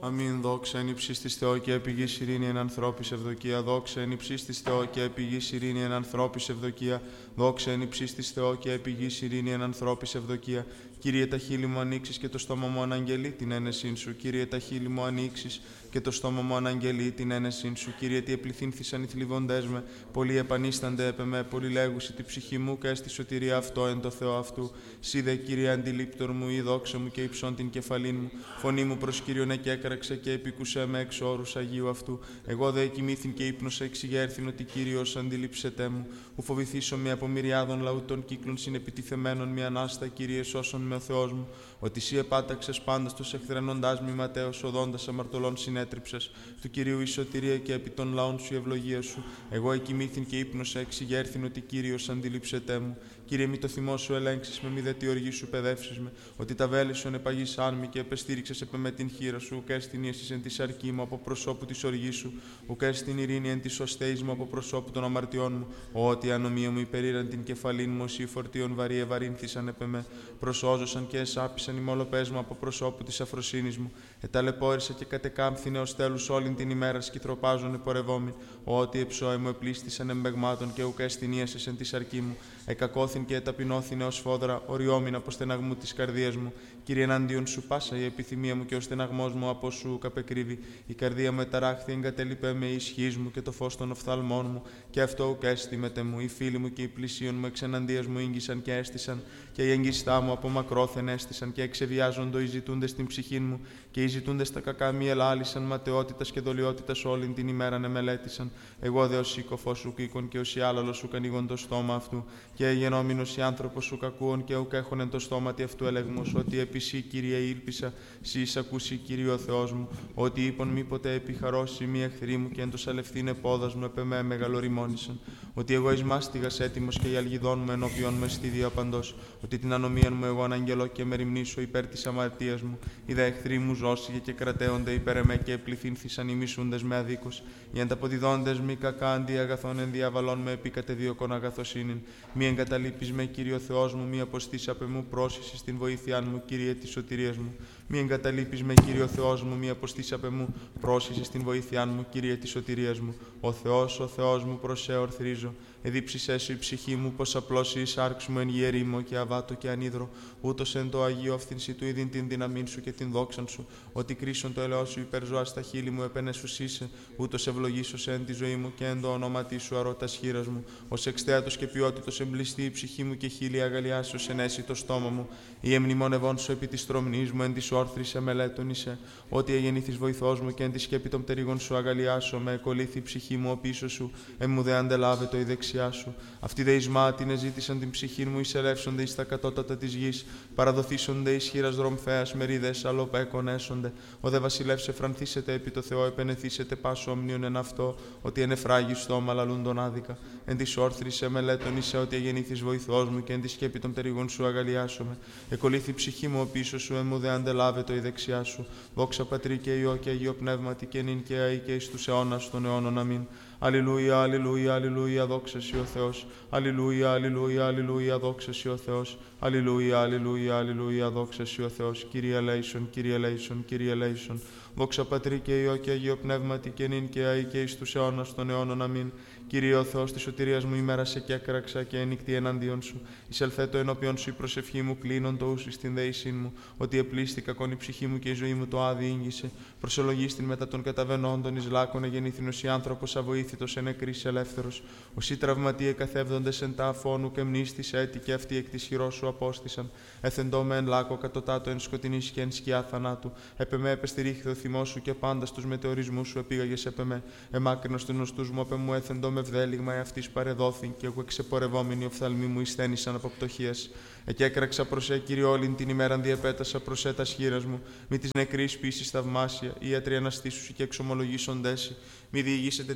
Αμήν. Δόξα εν υψίστης Θεό και επιγής ειρήνη εν ανθρώπης ευδοκία. Δόξα εν υψίστης Θεό και επιγής ειρήνη εν ανθρώπης ευδοκία. Δόξα εν υψίστης Θεό και επιγής ειρήνη εν ανθρώπης ευδοκία. Κύριε, τα χείλη μου ανοίξεις και το στόμα μου αναγγελεί την ένεσήν σου. Κύριε, τα χείλη μου ανοίξεις και το στόμα μου αναγγελεί την ένεσήν σου. Κύριε, τι επληθύνθησαν οι θλιβοντές με. Πολλοί επανίστανται έπε με. Πολλοί λέγουσι τη ψυχή μου και στη σωτηρία αυτό εν το Θεό αυτού. Σύ δε, Κύριε, αντιλήπτορ μου, η δόξα μου και υψών την κεφαλήν μου. Φωνή μου προς Κύριον εκέκραξε και επικουσέ με εξ όρους Αγίου αυτού. Εγώ δε εκοιμήθην και ύπνωσα εξηγέρθην ότι Κύριος αντιλήψετέ μου. Ου φοβηθήσω με από μυριάδων λαού των κύκλων συνεπιτιθεμένων μη ανάστα, Κύριε, σώσον με ο Θεός μου. Ότι σύ επάταξες πάντας τους εχθρενοντάς μη ματέως οδόντας αμαρτωλών συνέτριψες. Του Κυρίου η σωτηρία και επί των λαών σου η ευλογία σου. Εγώ εκοιμήθην και ύπνωσα εξηγέρθην ότι Κύριος αντιλήψετέ μου. Κύριε, μη το θυμό σου ελέγξεις με, μη δε τη οργή σου παιδεύσεις με. Ότι τα βέλη σου ενεπαγήσαν μη και επεστήριξες επ' με την χείρα σου. Ουκ έστιν ίεσης εν τη σαρκή μου από προσώπου της οργής σου. Ουκ έστιν ειρήνη εν τη σωστέης μου από προσώπου των αμαρτιών μου. Ότι η ανομία μου υπερήραν την κεφαλήν μου, όσοι φορτίων βαρύ ευαρύνθησαν επ' με. Προσώζωσαν και εσάπησαν οι μολοπές μου από προσώπου της αφροσύνης μου. Εταλαιπώρησα και κατεκάμφθηνε ως τέλους όλην την ημέρα σκυθροπάζων επορευόμην. Ότι εψώε μου επλήστησαν εμπεγμάτων και ουκ έστιν ίεσης εν τη σαρκή μου. Εκακώθην και εταπεινώθηνε ως φόδρα, οριόμην από στεναγμού της καρδίας μου. Κύριε, εναντίον σου πάσα η επιθυμία μου και ο στεναγμός μου από σου καπεκρύβει. Η καρδία μου εταράχθη, εγκατελείπε με η ισχύς μου και το φως των οφθαλμών μου. Και αυτό ουκ έστιμεται μου. Οι φίλοι μου και οι πλησίον μου εξεναντίας μου ήγγισαν και έστησαν. Και οι εγγιστά μου από μακρόθεν έστησαν και εξεβιάζοντο οι ζητούντες στην ψυχή μου. Και οι ζητούντες τα κακά μη ελάλησαν, ματαιότητας και δολιότητας όλην την ημέραν εμελέτησαν. Εγώ δε ως σύκοφος σου κοίκον και ως άλαλος σου ανοίγον το στόμα αυτού. Και γενόμενος οι άνθρωπος σου κακούων και ουκ έχων εν το στόματι αυτού ελεγμούς. Ότι επί σύ, Κύριε, ήλπισα, σύ εισακούσι, Κύριε ο Θεός μου. Ότι είπον μη ποτέ επιχαρώσει μη εχθροί μου και εν το σαλευθύνε πόδας μου επ' με μεγαλοριμόνησαν. Ότι εγώ εις μάστιγας έτοιμος και η αλγιδών μου ενώπιον με στη διαπαντός. Ότι την ανομίαν μου εγώ αναγγελώ και μεριμνήσω υπέρ της αμαρτίας μου. Οι δε εχθροί μου ζώσιγε και κρατέονται υπέρ εμέ και επληθύνθησαν οι μισούντες με αδίκως. Οι ανταποδιδόντες μη κακά αντί αγαθών εν διαβαλών με επικατεδίωκον αγαθοσύνην. Μη εγκαταλείπεις με, Κύριε ο Θεός μου, μη αποστείς απ' εμού πρόσχηση στην βοήθειά μου, Κύριε της σωτηρίας μου. Μη εγκαταλείπεις με, Κύριε ο Θεός μου, μη αποστείς απ' εμού πρόσχηση στην βοήθειά μου, Κύριε της σωτηρίας μου. Ο Θεός μου, προς σε ορθρίζω. Εδίψησέ σου η ψυχή μου, πως απλώσει η σάρξ μου εν γη και αβάτο και ανίδρο. Ούτως εν το Αγίο αυθυνσί του είδην την δύναμήν σου και την δόξαν σου. Ότι κρίσον το ελαιό σου υπερζώα στα χείλη μου, επενέσους είσαι. Ούτως ευλογήσω σε εν τη ζωή μου και εν το ονόματί σου αρώτα χείρας μου. Ως εξτέατος και ποιότητος εμπλιστεί η ψυχή μου και χείλη αγαλιάσεως ενέσει το στόμα μου. Η εμνημονευών σου επί τη τρομνής μου, εν τη όρθρη σε μελέτων είσαι. Ότι εγεννήθης βοηθός μου και εν τη σκέπη των πτερίγων σου αγαλιάσω με, εκολύθη η ψυχή μου ο πίσω σου, μου δε αντελάβετο η δεξιά σου. Αυτοί δε εις μάτιν εζήτησαν την ψυχή μου, εισελεύσονται εις τα κατώτατα της γης. Παραδοθήσονται εις χείρας δρομφέας μερίδες, αλλοπέκον έσονται. Ο δε βασιλεύς εφρανθήσετε επί το Θεό, επενεθήσετε πάσο όμνιον εν αυτό, ότι εν εφράγει στόμα λαλούν τον άδικα. Εν τη όρθρη σε μελέτων είσαι, ότι εγεννήθης βοηθός μου και εν τη σκέπη των πτερίγων σου αγαλιάσομαι. Εκολύθη η ψυχή μου ο πίσω σου, μου δε αντελάβετο η δεξιά σου. Δόξα Πατρί και Υιό και Αγίο Πνεύματι και νυν και αεί και εις τους αιώνας των αιώνων. Αμήν. Αλληλούια, αλληλούια, αλληλούια, δόξα σοι ο Θεός. Αλληλούια, αλληλούια, αλληλούια, δόξα σοι ο Θεός. Αλληλούια, αλληλούια, αλληλούια, δόξα σοι ο Θεός. Κύριε ελέησον, Κύριε ελέησον, Κύριε ελέησον. Δόξα Πατρί και Υιό και Αγίο Πνεύματι και νυν και αεί και εις τους αιώνας των αιώνων. Αμήν. Κύριε ο Θεός της σωτηρίας μου, ημέρα σε και έκραξα και ένικτη εναντίον σου. Εισελθέτω ενώπιον σου η προσευχή μου, κλείνον το ούσι στην δέησήν μου. Ότι επλήσθηκα κον η ψυχή μου και η ζωή μου το άδει ήγγισε. Προσολογίστην μετά των καταβενόντων εις λάκων εγεννήθηνος η άνθρωπος αβοήθητος εν εκκρίς ελεύθερος. Όσοι τραυματίε καθεύδοντες εν τα αφώνου και μνήστης έτη και αυτοί εκ της χειρός σου απόστησαν. Εθεντώ με εν λάκο κατωτάτω εν σκοτεινής και εν σκιά θανάτου. Επεμέ επεστηρίχθη ο θυμός σου και πάντα στους μετεωρισμούς σου επήγαγες επεμέ. Εμάκρυνος του νοστούς μου επεμού εθεντώ με βδέλιγμα εαυτής παρεδόθην και εγώ εξεπορευόμενοι οφθαλμοί μου εισθένησαν από πτωχίας. Εκέκραξα προς σε, Κύριε, όλην την ημέραν διεπέτασα προς σε τας χείρας μου. Μη της νεκρής πίσης θαυμάσια, οι ιατροί αναστήσουσι και εξομολογήσοντέσι. Μη διηγήσετε της εν το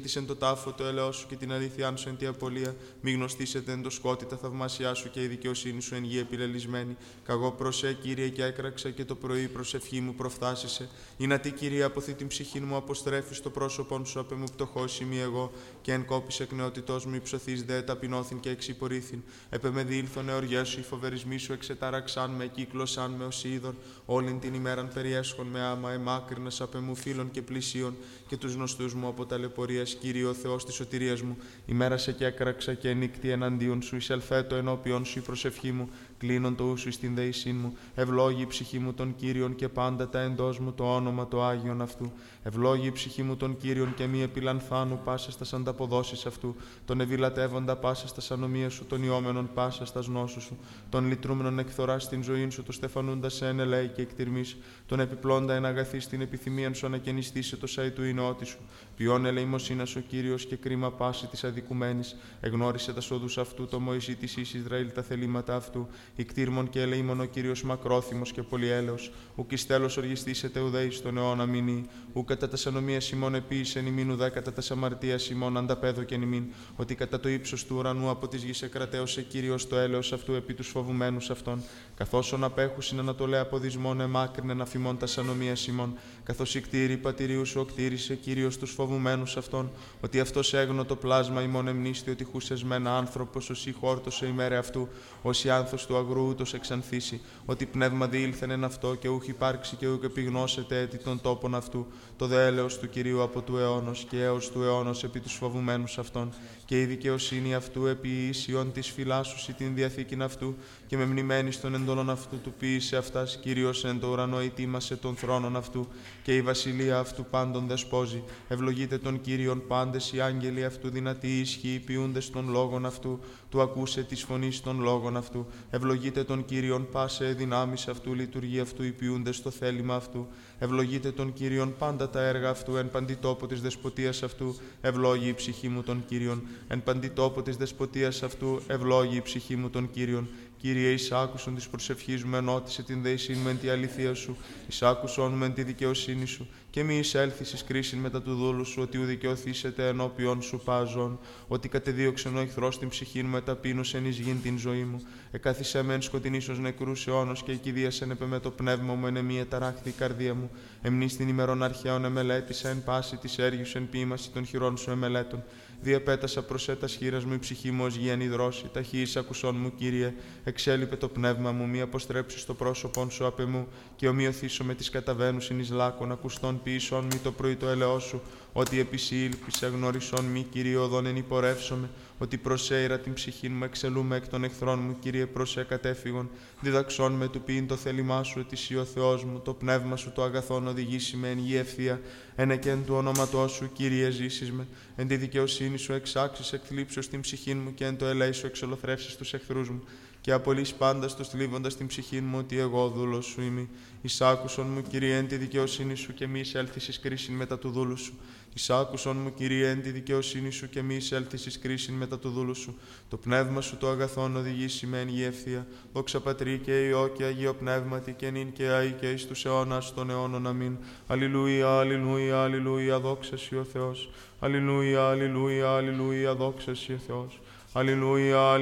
τάφο το έλεος σου και την αλήθειά σου εν τη απολία. Μη γνωστήσετε εν το σκότη τα θαυμάσια σου και η δικαιοσύνη σου εν γη επιλελισμένη. Καγώ προσέ, Κύριε, και έκραξα και το πρωί προσευχή μου προφθάσισε. Ή να τι, Κύριε, αποθεί την ψυχή μου αποστρέφει στο πρόσωπον σου, απ' εμού πτωχός είμαι εγώ. Και εν κόπης εκ νεότητός μου υψωθείς δε ταπεινώθην και εξυπορήθην. Επε με διήλθον εωριές σου, οι φοβερισμοί σου εξετάραξαν με, κύκλωσαν με ως είδωρ. Όλην την ημέραν περιέσχον με άμα εμάκρυνας απ' εμού φίλων και πλησίων. Και τους γνωστούς μου από ταλαιπωρίας, Κύριε ο Θεός της σωτηρίας μου. Ημέρασε και έκραξα και ενίκτη εναντίον σου, εισελθέτω ενώπιον σου η προσευχή μου. Κλείνον το ούσου στην δεησήν μου. Ευλόγη η ψυχή μου των Κύριων και πάντα τα εντός μου το όνομα το Άγιον αυτού. Ευλόγη η ψυχή μου των Κύριων και μη επιλανθάνου πάσα στα ανταποδόσεις αυτού. Τον ευηλατεύοντα πάσα στα ανομία σου, τον ιόμενον πάσα στα νόσου σου. Τον λυτρούμενον εκθορά στην ζωή σου, το στεφανούντα σε εν ελέη και εκτιρμή. Τον επιπλώντα εν αγαθή στην επιθυμία σου ανακαινιστή σε το σαϊ του ηνότη σου. Ποιόν ελεημοσύνα ο Κύριος και κρίμα πάση τη αδικουμένη. Εγνώρισε τα σόδου αυτού, το Μωυσή τη Ισραήλ τα θελήματα αυτού. Ικτήρμον και ελεήμον ο Κύριος μακρόθυμος και πολυέλεος. Ουκ εις τέλος οργιστήσετε ουδέη στον αιώνα μηνύ. Ουκ κατά τας ανομίας ημών επίησεν ημίν ουδέ κατά τας αμαρτίας ημών ανταπέδοκεν ημίν. Ότι κατά το ύψος του ουρανού από της γης εκρατέωσε Κύριος το έλεος αυτού επί τους φοβουμένους αυτών. Καθώς απέχουσιν ανατολέ αποδισμών εμάκρυνεν αφημών τας ανομίας ημών. Καθώς η κτήρη πατηρίου σου οκτήρισε Κύριος τους φοβουμένους αυτών. Ότι αυτός έγνω το πλάσμα ημών εμνίστη ότι χουσεσμένα άνθρωπος όσοι χόρτωσε ημέρε αυτού. Όσοι άνθος του αγρού ούτως εξανθήσει, ότι πνεύμα διήλθεν εν αυτό και ούχ υπάρξει και ούχ επιγνώσετε έτη των τόπων αυτού, το δε έλεος του Κυρίου από του αιώνος και έως του αιώνος επί τους φοβουμένους αυτών, και η δικαιοσύνη αυτού επί ίσιον της φυλάσσουσι την διαθήκην αυτού, και με μνημένης των εντολών αυτού του ποιήσε αυτάς, Κύριος εν το ουρανό ετοίμασε των θρόνων αυτού, και η βασιλεία αυτού πάντων δεσπόζει. Ευλογείτε τον Κύριον πάντες οι άγγελοι αυτού, δυνατοί ισχύοι ποιούντες των λόγων αυτού, του ακούσε της φωνής των λόγων αυτού. Ευλογείτε τον Κύριον πάσε δυνάμεις αυτού, λειτουργεί αυτού οι ποιούντες στο θέλημα αυτού. Ευλογείτε τον Κύριον πάντα τα έργα αυτού, εν παντιτόπο της δεσποτείας αυτού. Ευλόγη η ψυχή μου τον Κύριον, εν παντιτόπο της δεσποτείας αυτού. Ευλόγη η ψυχή μου τον Κύριον. Κύριε, εις άκουσον της προσευχής μου, ενώτισε την δεησήν με τη αλήθεια σου, εις άκουσον με τη δικαιοσύνη σου, και μη εισέλθεις εις κρίσιν μετά του δούλου σου, ότι ουδικαιωθήσετε ενώπιον σου πάζον, ότι κατεδίωξεν ο εχθρός την ψυχήν μου, εταπείνωσεν εις γην την ζωή μου. Εκάθισέ με εν σκοτεινής ως νεκρούς αιώνος, και εκηδίασεν επέ με το πνεύμα μου, εν εμή εταράχθη η καρδία μου. Εμνείς την ημερών αρχαίων εμελέτησα, εν πάση της έργης εν ποίημαση των χειρών σου εμελέτων. Διεπέτασα προς έτας χείρας μου η ψυχή μου ως γέννη δρόση, ταχύης ακουσών μου, Κύριε. Εξέλιπε το πνεύμα μου, μη αποστρέψει το πρόσωπον σου απ' εμού, και ομοιωθήσω με τις καταβαίνουσιν εις λάκων, ακουστών ποιησών μη το πρωί το ελαιό σου, ότι επισήλπισε γνωρισών μη, Κύριε, οδόν εν υπορεύσομαι, ότι προσέειρα την ψυχήν μου εξελούμε εκ των εχθρών μου, Κύριε, προσέ κατέφυγον, διδαξών με του ποιήν το θέλημά σου, ετησί ο Θεός μου, το πνεύμα σου το αγαθόν οδηγήσει με εν γη ευθεία, εν εκέν του ονόματός σου, Κύριε, ζήσεις με, εν τη δικαιοσύνη σου εξάξεις εκ θλίψεως την ψυχήν μου, και εν το ελέη σου εξολοθρεύσεις τους εχθρούς μου. Και απολύς πάντα στο θλίβοντας την ψυχήν μου, ότι εγώ δούλος σου είμαι. Εις άκουσον μου, Κύριε, εν τη δικαιοσύνη σου, και μη εισέλθεις εις κρίσιν μετά του δούλου σου. Εις άκουσον μου, Κύριε, εν τη δικαιοσύνη σου, και μη εισέλθεις εις κρίσιν μετά του δούλου σου. Το πνεύμα σου το αγαθόν οδηγήσει με εν γη ευθεία. Δόξα Πατρί και Υιό και Αγίο Πνεύματι, και νυν και αεί και εις τους αιώνας των αιώνων. Αμήν. Αλληλούια, αλληλούια, αλληλούια, δόξα σοι ο Θεός. Αλληλούια, αλληλούια, αλληλούια, δόξα σοι ο Θεός. Αλληλούια.